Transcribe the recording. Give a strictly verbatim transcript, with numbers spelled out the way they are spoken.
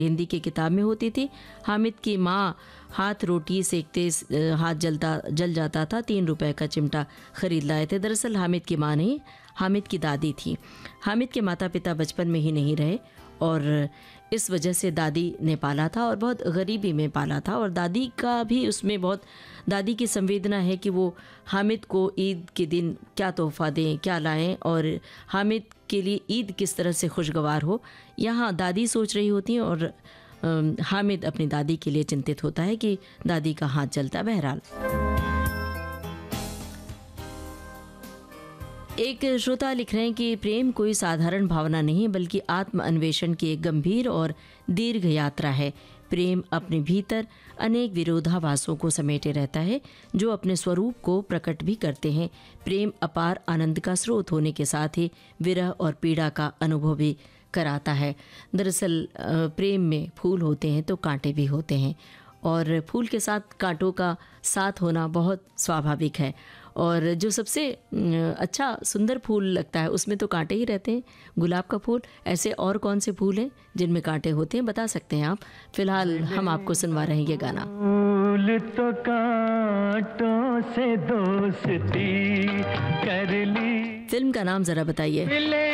हिंदी की किताब में होती थी। हामिद की माँ हाथ रोटी सेकते हाथ जलता जल जाता था, तीन रुपए का चिमटा खरीद लाए थे। दरअसल हामिद की माँ नहीं, हामिद की दादी थी। हामिद के माता पिता बचपन में ही नहीं रहे और इस वजह से दादी ने पाला था और बहुत गरीबी में पाला था। और दादी का भी उसमें बहुत, दादी की संवेदना है कि वो हामिद को ईद के दिन क्या तोहफ़ा दें, क्या लाएं और हामिद के लिए ईद किस तरह से खुशगवार हो। यहाँ दादी सोच रही होती हैं और हामिद अपनी दादी के लिए चिंतित होता है कि दादी का हाथ जलता। बहरहाल एक श्रोता लिख रहे हैं कि प्रेम कोई साधारण भावना नहीं बल्कि आत्म अन्वेषण की एक गंभीर और दीर्घ यात्रा है। प्रेम अपने भीतर अनेक विरोधाभासों को समेटे रहता है जो अपने स्वरूप को प्रकट भी करते हैं। प्रेम अपार आनंद का स्रोत होने के साथ ही विरह और पीड़ा का अनुभव भी कराता है। दरअसल प्रेम में फूल होते हैं तो कांटे भी होते हैं और फूल के साथ कांटों का साथ होना बहुत स्वाभाविक है। और जो सबसे अच्छा सुंदर फूल लगता है उसमें तो कांटे ही रहते हैं, गुलाब का फूल। ऐसे और कौन से फूल हैं जिनमें कांटे होते हैं, बता सकते हैं आप। फिलहाल हम आपको सुनवा रहे हैं ये गाना। फूल तो कांटों से दोस्ती कर ली। फिल्म का नाम जरा बताइए।